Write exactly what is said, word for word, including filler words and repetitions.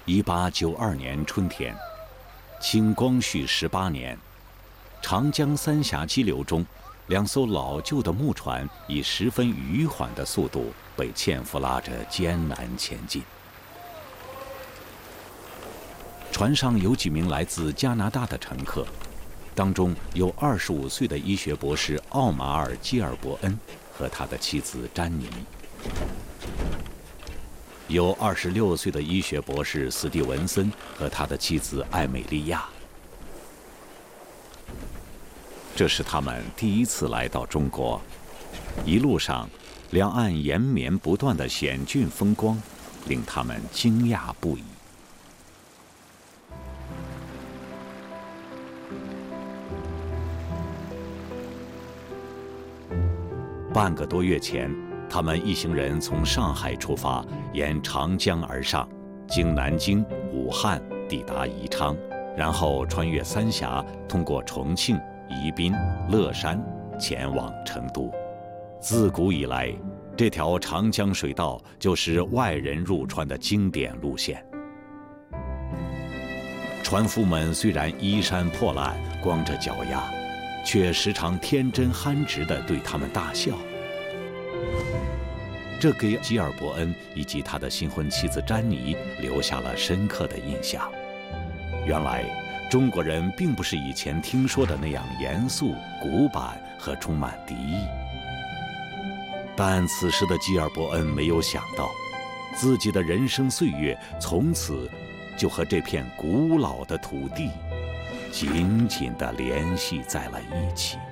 一八九二年春天，清光绪十八年，长江三峡激流中，两艘老旧的木船以十分余缓的速度被纤夫拉着艰难前进。船上有几名来自加拿大的乘客，当中有二十五岁的医学博士奥马尔·基尔伯恩和他的妻子詹妮，有二十六岁的医学博士斯蒂文森和他的妻子艾美利亚。这是他们第一次来到中国，一路上，两岸延绵不断的险峻风光，令他们惊讶不已。半个多月前，他们一行人从上海出发，沿长江而上，经南京、武汉抵达宜昌，然后穿越三峡，通过重庆、宜宾、乐山，前往成都。自古以来，这条长江水道就是外人入川的经典路线。船夫们虽然衣衫破烂，光着脚丫，却时常天真憨直地对他们大笑。这给吉尔伯恩以及他的新婚妻子詹妮留下了深刻的印象。原来，中国人并不是以前听说的那样严肃、古板和充满敌意。但此时的吉尔伯恩没有想到，自己的人生岁月从此就和这片古老的土地紧紧地联系在了一起。